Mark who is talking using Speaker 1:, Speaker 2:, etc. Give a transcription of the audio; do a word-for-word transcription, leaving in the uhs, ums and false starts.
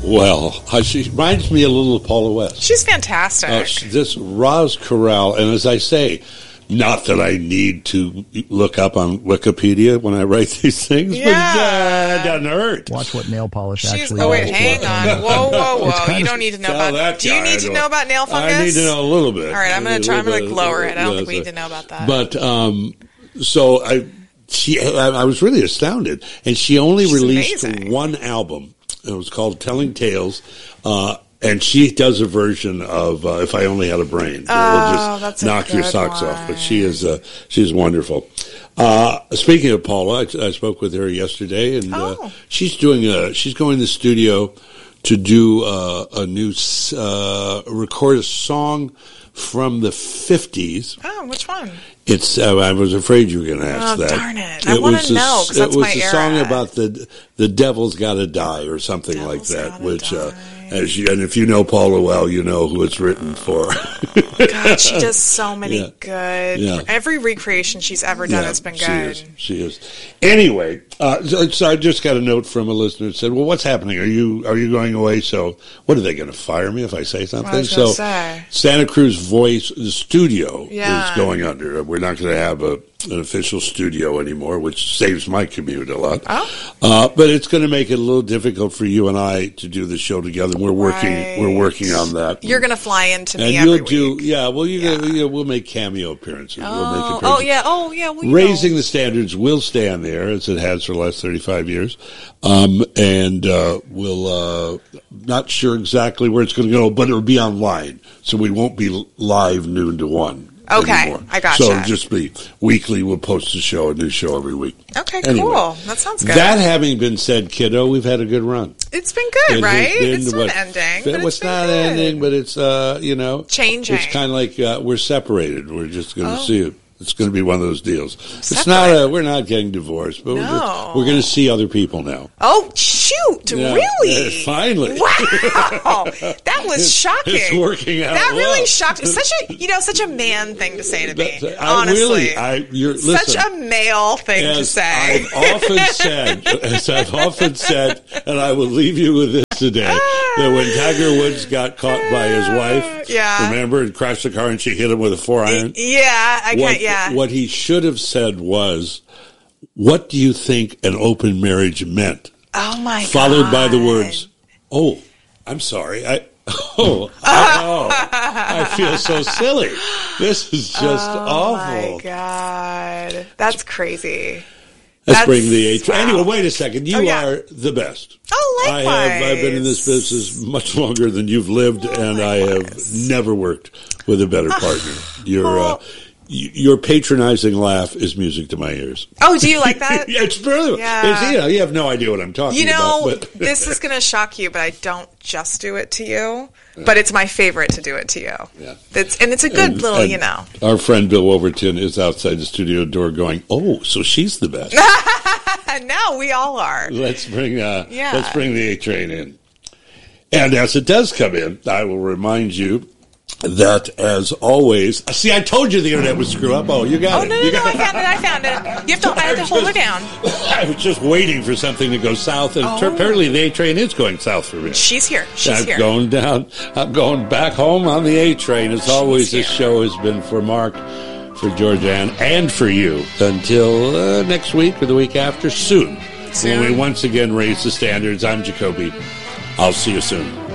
Speaker 1: Well, uh, she reminds me a little of Paula West.
Speaker 2: She's fantastic.
Speaker 1: Uh, she, this Roz Corral, and as I say, not that I need to look up on Wikipedia when I write these things,
Speaker 2: Yeah.
Speaker 1: but uh, it doesn't hurt.
Speaker 3: Watch what nail polish
Speaker 2: She's,
Speaker 3: actually
Speaker 2: oh, wait,
Speaker 3: is.
Speaker 2: hang on. Whoa, whoa, whoa. You don't need to know
Speaker 1: Tell
Speaker 2: about...
Speaker 1: that
Speaker 2: Do you
Speaker 1: guy
Speaker 2: need
Speaker 1: I
Speaker 2: to
Speaker 1: don't-
Speaker 2: know about nail fungus?
Speaker 1: I need to know a little bit.
Speaker 2: All right, I'm going
Speaker 1: I need
Speaker 2: to try.
Speaker 1: a
Speaker 2: I'm going to
Speaker 1: little
Speaker 2: lower
Speaker 1: bit,
Speaker 2: it. I don't
Speaker 1: yeah,
Speaker 2: think we
Speaker 1: so-
Speaker 2: need to know about that.
Speaker 1: But um, so I, she, I, I was really astounded, and she only
Speaker 2: She's
Speaker 1: released
Speaker 2: amazing.
Speaker 1: one album. It was called Telling Tales, uh, and she does a version of uh, If I Only Had a Brain. It
Speaker 2: Oh,
Speaker 1: will just
Speaker 2: that's a
Speaker 1: knock your
Speaker 2: good
Speaker 1: socks
Speaker 2: one.
Speaker 1: off. But she is uh, she's wonderful. Uh, speaking of Paula, I, I spoke with her yesterday, and
Speaker 2: Oh.
Speaker 1: uh, she's doing a she's going to the studio to do uh, a new s- uh, record a song from the fifties.
Speaker 2: Oh, which one?
Speaker 1: It's. Uh, I was afraid you were going to ask
Speaker 2: Oh,
Speaker 1: that.
Speaker 2: darn it. I wanna
Speaker 1: was a
Speaker 2: know,
Speaker 1: s-
Speaker 2: 'cause that's
Speaker 1: it was
Speaker 2: my
Speaker 1: a song
Speaker 2: era.
Speaker 1: about the the devil's got to die or something
Speaker 2: Devil's
Speaker 1: like that.
Speaker 2: Gotta
Speaker 1: Which, uh,
Speaker 2: Die.
Speaker 1: as you, and if you know Paula well, you know who it's written for.
Speaker 2: God, she does so many
Speaker 1: Yeah.
Speaker 2: good...
Speaker 1: Yeah.
Speaker 2: Every recreation she's ever done
Speaker 1: Yeah,
Speaker 2: has been
Speaker 1: she
Speaker 2: good.
Speaker 1: is. She is. Anyway, uh, so, so I just got a note from a listener that said, "Well, what's happening? Are you are you going away? So, what are they going to fire me if I say something?"
Speaker 2: I was gonna
Speaker 1: so,
Speaker 2: say.
Speaker 1: Santa Cruz Voice, the studio,
Speaker 2: Yeah.
Speaker 1: is going under. We're not going to have a, an official studio anymore, which saves my commute a lot.
Speaker 2: Oh.
Speaker 1: Uh, but it's going to make it a little difficult for you and I to do the show together. We're working.
Speaker 2: Right.
Speaker 1: We're working on that.
Speaker 2: You're going to fly into
Speaker 1: and
Speaker 2: me
Speaker 1: you'll
Speaker 2: every
Speaker 1: do.
Speaker 2: week.
Speaker 1: Yeah. Well, you
Speaker 2: Yeah.
Speaker 1: Gonna, you know, we'll make cameo appearances. we'll make
Speaker 2: Oh,
Speaker 1: appearances.
Speaker 2: oh, yeah. Oh, yeah. Well, you
Speaker 1: Raising
Speaker 2: know.
Speaker 1: the Standards will stay on there as it has for the last thirty-five years. Um, and uh, we'll, uh, not sure exactly where it's going to go, but it'll be online. So we won't be live noon to one.
Speaker 2: Okay,
Speaker 1: anymore.
Speaker 2: I gotcha.
Speaker 1: So it'll just be weekly. We'll post a show, a new show every week.
Speaker 2: Okay,
Speaker 1: Anyway,
Speaker 2: cool. That sounds good.
Speaker 1: That having been said, kiddo, we've had a good run.
Speaker 2: It's been good,
Speaker 1: It has
Speaker 2: right?
Speaker 1: been
Speaker 2: It's
Speaker 1: what-
Speaker 2: not ending, but
Speaker 1: Well,
Speaker 2: it's been
Speaker 1: not
Speaker 2: good.
Speaker 1: ending, but it's, uh, you know.
Speaker 2: Changing.
Speaker 1: It's kind of like uh, we're separated. We're just going to
Speaker 2: Oh.
Speaker 1: see it. It's going to be one of those deals. It's
Speaker 2: Separate.
Speaker 1: not a, we're not getting divorced, but we're,
Speaker 2: No.
Speaker 1: just, we're going to see other people now.
Speaker 2: Oh, shoot.
Speaker 1: Yeah,
Speaker 2: Really?
Speaker 1: yeah, finally.
Speaker 2: Wow. That was shocking.
Speaker 1: It's working out
Speaker 2: That really
Speaker 1: well.
Speaker 2: shocked. Such a, you know, such a man thing to say to me.
Speaker 1: That's- I
Speaker 2: honestly.
Speaker 1: really, I, you're,
Speaker 2: Such
Speaker 1: listen,
Speaker 2: a male thing to
Speaker 1: as
Speaker 2: say.
Speaker 1: I've often said, as I've often said, and I will leave you with this today, that when Tiger Woods got caught by his wife,
Speaker 2: Yeah.
Speaker 1: remember, and crashed the car and she hit him with a four iron?
Speaker 2: Yeah, I
Speaker 1: what,
Speaker 2: can't, yeah.
Speaker 1: what he should have said was, "What do you think an open marriage meant?"
Speaker 2: Oh, my God.
Speaker 1: Followed by the words, "Oh, I'm sorry. I oh, I, oh, I feel so silly. This is just
Speaker 2: Oh,
Speaker 1: awful."
Speaker 2: my God. That's crazy.
Speaker 1: Let's
Speaker 2: That's-
Speaker 1: bring the age.
Speaker 2: wow.
Speaker 1: Anyway, wait a second. You
Speaker 2: Oh, yeah.
Speaker 1: are the best.
Speaker 2: Oh,
Speaker 1: I
Speaker 2: likewise.
Speaker 1: have. I've been in this business much longer than you've lived,
Speaker 2: Oh,
Speaker 1: and I have
Speaker 2: likewise.
Speaker 1: never worked with a better partner. Your uh,
Speaker 2: Oh.
Speaker 1: y- your patronizing laugh is music to my ears.
Speaker 2: Oh, do you like that?
Speaker 1: Yeah, it's brilliant.
Speaker 2: Yeah.
Speaker 1: It's, you know, you have no idea what I'm talking
Speaker 2: You know,
Speaker 1: about. But
Speaker 2: this is going to shock you, but I don't just do it to you. But it's my favorite to do it to you.
Speaker 1: Yeah.
Speaker 2: It's, and it's a good
Speaker 1: And-
Speaker 2: little,
Speaker 1: and
Speaker 2: you know.
Speaker 1: Our friend Bill Overton is outside the studio door going, "Oh, so she's the best."
Speaker 2: And now we all are.
Speaker 1: Let's bring uh,
Speaker 2: Yeah.
Speaker 1: let's bring the A Train in. And as it does come in, I will remind you that, as always, see, I told you the internet would screw up. Oh, you got
Speaker 2: Oh,
Speaker 1: it.
Speaker 2: no,
Speaker 1: You
Speaker 2: no, no,
Speaker 1: got
Speaker 2: I found it, I found it. You have to, I have to hold her down.
Speaker 1: I was just waiting for something to go south, and
Speaker 2: Oh.
Speaker 1: apparently the A Train is going south for me.
Speaker 2: She's here. She's
Speaker 1: I'm
Speaker 2: here.
Speaker 1: going down. I'm going back home on the A Train. As always, this
Speaker 2: here.
Speaker 1: show has been for Mark, for Georgianne, and for you. Until uh, next week or the week after, soon.
Speaker 2: Soon.
Speaker 1: When we once again raise the standards, I'm Jacoby. I'll see you soon.